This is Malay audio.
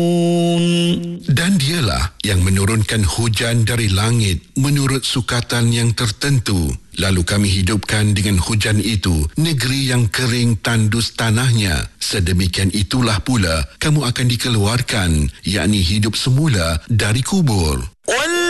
Dan dialah yang menurunkan hujan dari langit menurut sukatan yang tertentu. Lalu kami hidupkan dengan hujan itu negeri yang kering tandus tanahnya. Sedemikian itulah pula kamu akan dikeluarkan, yakni hidup semula dari kubur.